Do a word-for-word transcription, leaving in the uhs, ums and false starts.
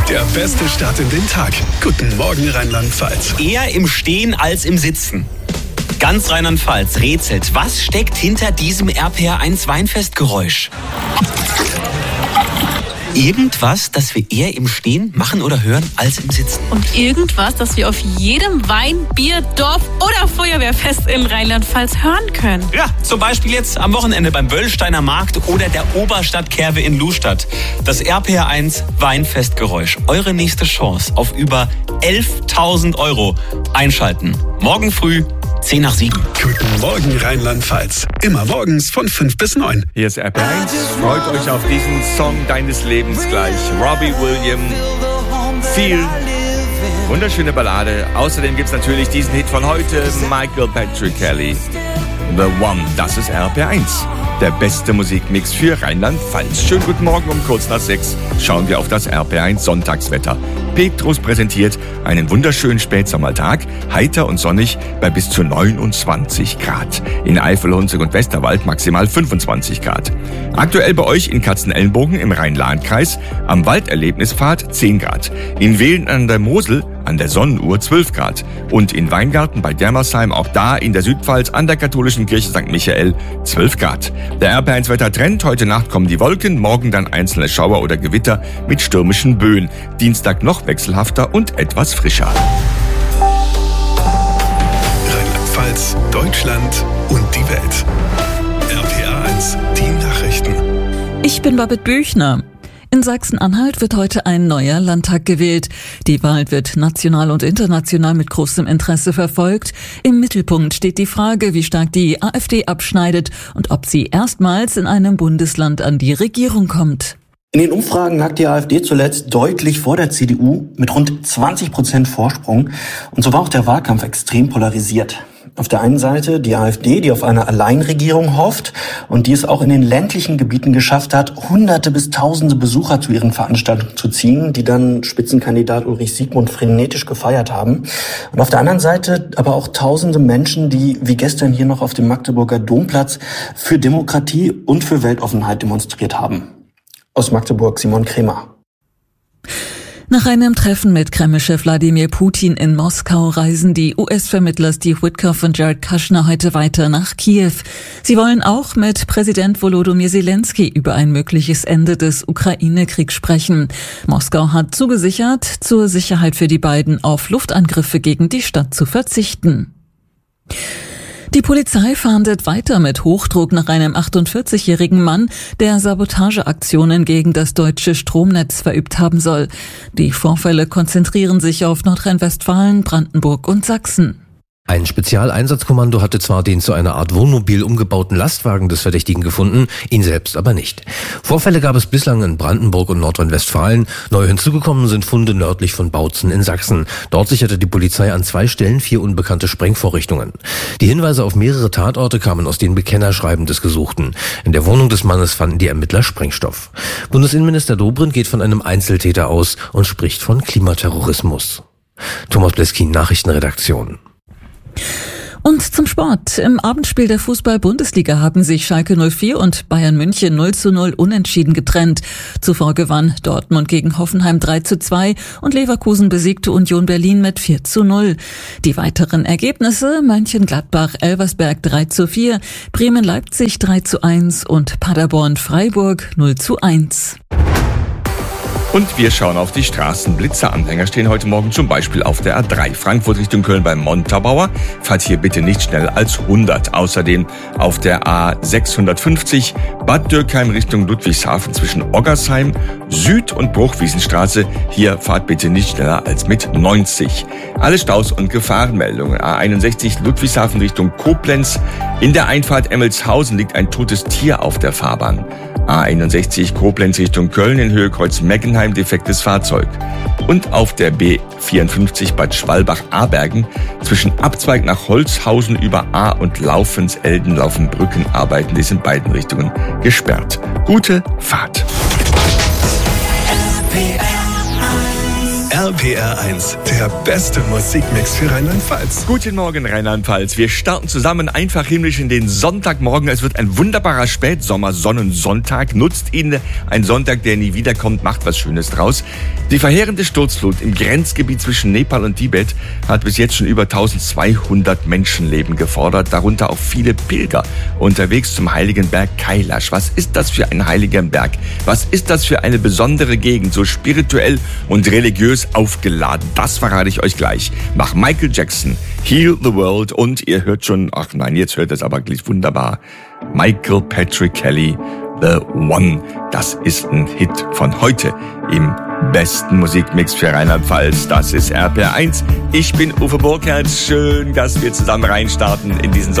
Der beste Start in den Tag. Guten Morgen Rheinland-Pfalz. Eher im Stehen als im Sitzen. Ganz Rheinland-Pfalz rätselt, was steckt hinter diesem R P R eins Weinfestgeräusch? Irgendwas, das wir eher im Stehen machen oder hören als im Sitzen. Und irgendwas, das wir auf jedem Wein-, Bier-, Dorf- oder Feuerwehrfest in Rheinland-Pfalz hören können. Ja, zum Beispiel jetzt am Wochenende beim Wöllsteiner Markt oder der Oberstadtkerwe in Lustadt. Das R P R eins Weinfestgeräusch. Eure nächste Chance auf über elftausend Euro. Einschalten. Morgen früh, zehn nach sieben. Guten Morgen Rheinland-Pfalz. Immer morgens von fünf bis neun. Hier ist R P R eins. Freut euch auf diesen Song deines Lebens gleich. Robbie Williams, Feel. Wunderschöne Ballade. Außerdem gibt es natürlich diesen Hit von heute, Michael Patrick Kelly. The One. Das ist R P R eins. Der beste Musikmix für Rheinland-Pfalz. Schönen guten Morgen um kurz nach sechs. Schauen wir auf das R P R eins Sonntagswetter. Petrus präsentiert einen wunderschönen Spätsommertag, heiter und sonnig bei bis zu neunundzwanzig Grad. In Eifel, Hunsrück und Westerwald maximal fünfundzwanzig Grad. Aktuell bei euch in Katzenelnbogen im Rhein-Lahn-Kreis am Walderlebnispfad zehn Grad. In Wehlen an der Mosel an der Sonnenuhr zwölf Grad. Und in Weingarten bei Dermersheim, auch da in der Südpfalz an der katholischen Kirche Sankt Michael, zwölf Grad. Der R P R eins Wettertrend: Heute Nacht kommen die Wolken, morgen dann einzelne Schauer oder Gewitter mit stürmischen Böen. Dienstag noch wechselhafter und etwas frischer. Rheinland-Pfalz, Deutschland und die Welt. R P R eins, die Nachrichten. Ich bin Babette Büchner. In Sachsen-Anhalt wird heute ein neuer Landtag gewählt. Die Wahl wird national und international mit großem Interesse verfolgt. Im Mittelpunkt steht die Frage, wie stark die AfD abschneidet und ob sie erstmals in einem Bundesland an die Regierung kommt. In den Umfragen lag die AfD zuletzt deutlich vor der C D U mit rund zwanzig Prozent Vorsprung. Und so war auch der Wahlkampf extrem polarisiert. Auf der einen Seite die AfD, die auf eine Alleinregierung hofft und die es auch in den ländlichen Gebieten geschafft hat, Hunderte bis Tausende Besucher zu ihren Veranstaltungen zu ziehen, die dann Spitzenkandidat Ulrich Siegmund frenetisch gefeiert haben. Und auf der anderen Seite aber auch Tausende Menschen, die wie gestern hier noch auf dem Magdeburger Domplatz für Demokratie und für Weltoffenheit demonstriert haben. Aus Magdeburg Simon Kremer. Nach einem Treffen mit Kreml-Chef Wladimir Putin in Moskau reisen die U S-Vermittler Steve Witkoff und Jared Kushner heute weiter nach Kiew. Sie wollen auch mit Präsident Volodymyr Zelensky über ein mögliches Ende des Ukraine-Kriegs sprechen. Moskau hat zugesichert, zur Sicherheit für die beiden auf Luftangriffe gegen die Stadt zu verzichten. Die Polizei fahndet weiter mit Hochdruck nach einem achtundvierzigjährigen Mann, der Sabotageaktionen gegen das deutsche Stromnetz verübt haben soll. Die Vorfälle konzentrieren sich auf Nordrhein-Westfalen, Brandenburg und Sachsen. Ein Spezialeinsatzkommando hatte zwar den zu einer Art Wohnmobil umgebauten Lastwagen des Verdächtigen gefunden, ihn selbst aber nicht. Vorfälle gab es bislang in Brandenburg und Nordrhein-Westfalen. Neu hinzugekommen sind Funde nördlich von Bautzen in Sachsen. Dort sicherte die Polizei an zwei Stellen vier unbekannte Sprengvorrichtungen. Die Hinweise auf mehrere Tatorte kamen aus den Bekennerschreiben des Gesuchten. In der Wohnung des Mannes fanden die Ermittler Sprengstoff. Bundesinnenminister Dobrindt geht von einem Einzeltäter aus und spricht von Klimaterrorismus. Thomas Bleskin, Nachrichtenredaktion. Und zum Sport. Im Abendspiel der Fußball-Bundesliga haben sich Schalke null vier und Bayern München null zu null unentschieden getrennt. Zuvor gewann Dortmund gegen Hoffenheim drei zu zwei und Leverkusen besiegte Union Berlin mit vier zu null. Die weiteren Ergebnisse: Mönchengladbach-Elversberg drei zu vier, Bremen-Leipzig drei zu eins und Paderborn-Freiburg null zu eins. Und wir schauen auf die Straßen. Blitzeranhänger stehen heute Morgen zum Beispiel auf der A drei. Frankfurt Richtung Köln beim Montabaur. Fahrt hier bitte nicht schneller als hundert. Außerdem auf der A sechshundertfünfzig Bad Dürkheim Richtung Ludwigshafen zwischen Oggersheim, Süd- und Bruchwiesenstraße. Hier fahrt bitte nicht schneller als mit neunzig. Alle Staus und Gefahrenmeldungen. A einundsechzig Ludwigshafen Richtung Koblenz. In der Einfahrt Emmelshausen liegt ein totes Tier auf der Fahrbahn. A einundsechzig Koblenz Richtung Köln in Höhe Kreuz Meckenheim defektes Fahrzeug. Und auf der B vierundfünfzig Bad Schwalbach-Abergen zwischen Abzweig nach Holzhausen über A und Laufens-Elden laufen Brückenarbeiten, die sind in beiden Richtungen gesperrt. Gute Fahrt. R R P R eins, der beste Musikmix für Rheinland-Pfalz. Guten Morgen, Rheinland-Pfalz. Wir starten zusammen einfach himmlisch in den Sonntagmorgen. Es wird ein wunderbarer Spätsommer-Sonnensonntag. Nutzt ihn, ein Sonntag, der nie wiederkommt, macht was Schönes draus. Die verheerende Sturzflut im Grenzgebiet zwischen Nepal und Tibet hat bis jetzt schon über eintausendzweihundert Menschenleben gefordert, darunter auch viele Pilger unterwegs zum heiligen Berg Kailash. Was ist das für ein heiliger Berg? Was ist das für eine besondere Gegend, so spirituell und religiös aufgeladen? Das verrate ich euch gleich. Nach Michael Jackson, Heal the World, und ihr hört schon, ach nein, jetzt hört es aber gleich wunderbar, Michael Patrick Kelly, The One. Das ist ein Hit von heute im besten Musikmix für Rheinland-Pfalz. Das ist R P R eins. Ich bin Uwe Burkhardt. Schön, dass wir zusammen reinstarten in diesen